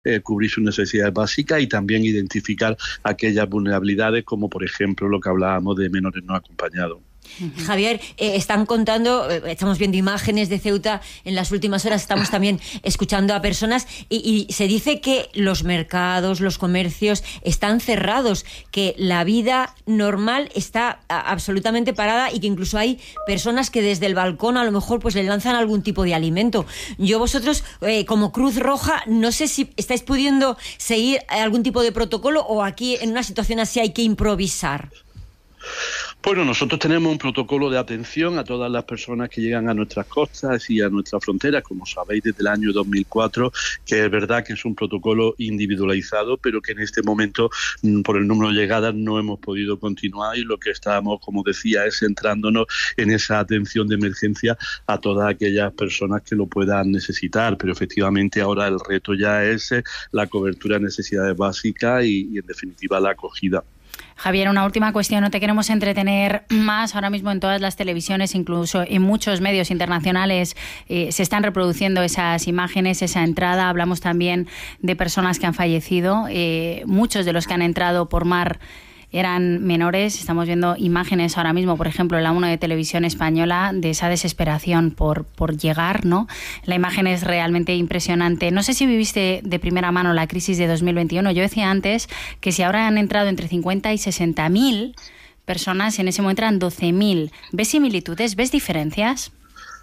cubrir sus necesidades básicas y también identificar aquellas vulnerabilidades como por ejemplo lo que hablábamos de menores no acompañados. Javier, están contando, estamos viendo imágenes de Ceuta en las últimas horas, estamos también escuchando a personas y se dice que los mercados, los comercios están cerrados, que la vida normal está absolutamente parada y que incluso hay personas que desde el balcón a lo mejor pues le lanzan algún tipo de alimento. Vosotros, como Cruz Roja, no sé si estáis pudiendo seguir algún tipo de protocolo o aquí en una situación así hay que improvisar. Bueno, nosotros tenemos un protocolo de atención a todas las personas que llegan a nuestras costas y a nuestras fronteras, como sabéis, desde el año 2004, que es verdad que es un protocolo individualizado, pero que en este momento, por el número de llegadas, no hemos podido continuar y lo que estamos, como decía, es centrándonos en esa atención de emergencia a todas aquellas personas que lo puedan necesitar. Pero efectivamente ahora el reto ya es la cobertura de necesidades básicas y en definitiva, la acogida. Javier, una última cuestión, no te queremos entretener más. Ahora mismo en todas las televisiones, incluso en muchos medios internacionales, se están reproduciendo esas imágenes, esa entrada. Hablamos también de personas que han fallecido. Muchos de los que han entrado por mar eran menores. Estamos viendo imágenes ahora mismo, por ejemplo, en la 1 de Televisión Española, de esa desesperación por llegar, ¿no? La imagen es realmente impresionante. No sé si viviste de primera mano la crisis de 2021. Yo decía antes que si ahora han entrado entre 50 y 60.000 personas, en ese momento eran 12.000. ¿Ves similitudes? ¿Ves diferencias?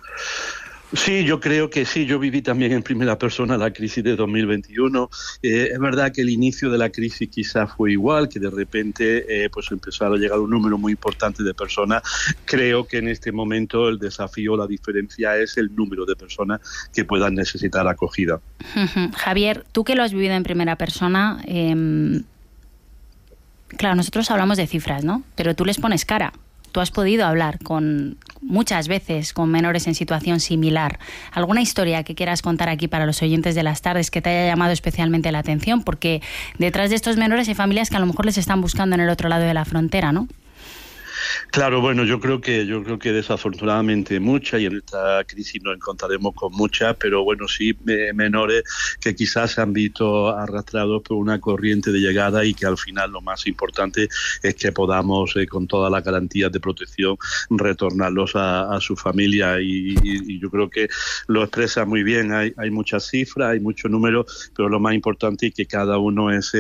Sí, yo creo que sí. Yo viví también en primera persona la crisis de 2021. Es verdad que el inicio de la crisis quizás fue igual, que de repente pues empezaron a llegar un número muy importante de personas. Creo que en este momento el desafío, la diferencia es el número de personas que puedan necesitar acogida. Javier, tú que lo has vivido en primera persona, claro, nosotros hablamos de cifras, ¿no? Pero tú les pones cara. Tú has podido hablar muchas veces con menores en situación similar. ¿Alguna historia que quieras contar aquí para los oyentes de Las Tardes que te haya llamado especialmente la atención? Porque detrás de estos menores hay familias que a lo mejor les están buscando en el otro lado de la frontera, ¿no? Claro, bueno, yo creo que desafortunadamente muchas, y en esta crisis nos encontraremos con muchas, pero bueno, sí menores que quizás se han visto arrastrados por una corriente de llegada y que al final lo más importante es que podamos, con todas las garantías de protección, retornarlos a su familia y yo creo que lo expresa muy bien. Hay muchas cifras, hay muchos números, pero lo más importante es que cada uno es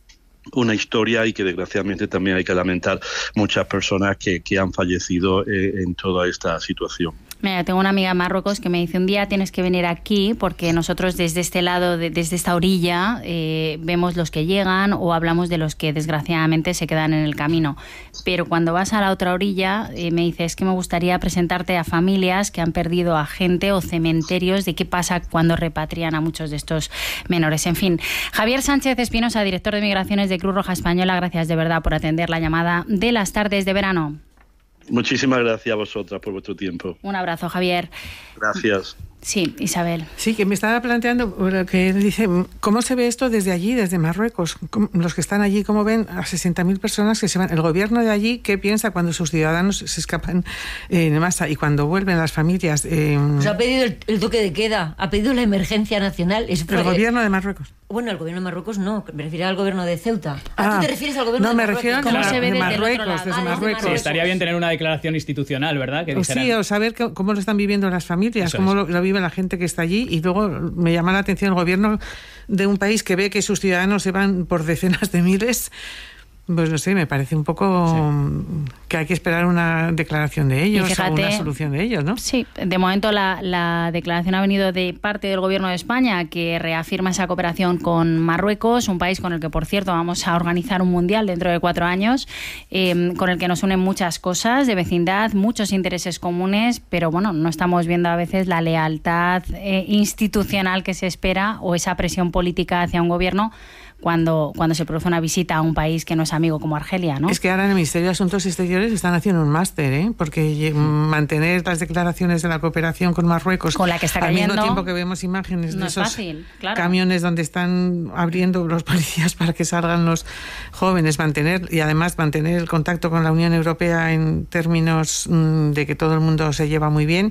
una historia y que desgraciadamente también hay que lamentar muchas personas que han fallecido en toda esta situación. Mira, tengo una amiga en Marruecos que me dice: un día tienes que venir aquí porque nosotros desde este lado, desde esta orilla, vemos los que llegan o hablamos de los que desgraciadamente se quedan en el camino. Pero cuando vas a la otra orilla, me dice, es que me gustaría presentarte a familias que han perdido a gente o cementerios de qué pasa cuando repatrian a muchos de estos menores. En fin, Javier Sánchez Espinosa, director de Migraciones de Cruz Roja Española, gracias de verdad por atender la llamada de Las Tardes de Verano. Muchísimas gracias a vosotras por vuestro tiempo. Un abrazo, Javier. Gracias. Sí, Isabel. Sí, que me estaba planteando lo que dice, ¿cómo se ve esto desde allí, desde Marruecos? Los que están allí, ¿cómo ven a 60.000 personas que se van? El gobierno de allí, ¿qué piensa cuando sus ciudadanos se escapan en masa y cuando vuelven las familias? Pues ha pedido el toque de queda, ha pedido la emergencia nacional. El gobierno de Marruecos. Bueno, el gobierno de Marruecos no, me refiero al gobierno de Ceuta. ¿Tú te refieres al gobierno de Marruecos? No, me refiero a de Marruecos, desde Marruecos. Sí, estaría bien tener una declaración institucional, ¿verdad? Que dijeran... Sí, o saber cómo lo están viviendo las familias, cómo lo vive la gente que está allí. Y luego me llama la atención el gobierno de un país que ve que sus ciudadanos se van por decenas de miles. Pues no sé, me parece un poco que hay que esperar una declaración de ellos, fíjate, o una solución de ellos, ¿no? Sí, de momento la declaración ha venido de parte del Gobierno de España, que reafirma esa cooperación con Marruecos, un país con el que, por cierto, vamos a organizar un mundial dentro de 4 años, con el que nos unen muchas cosas de vecindad, muchos intereses comunes, pero bueno, no estamos viendo a veces la lealtad institucional que se espera o esa presión política hacia un gobierno cuando se produce una visita a un país que no es amigo como Argelia, ¿no? Es que ahora en el Ministerio de Asuntos Exteriores están haciendo un máster, porque mantener las declaraciones de la cooperación con Marruecos con la que está cayendo, al mismo tiempo que vemos imágenes no de esos fácil, claro, camiones donde están abriendo los policías para que salgan los jóvenes, mantener el contacto con la Unión Europea en términos de que todo el mundo se lleva muy bien.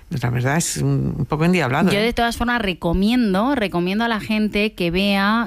La verdad es un poco endiablado. Yo de todas formas recomiendo a la gente que vea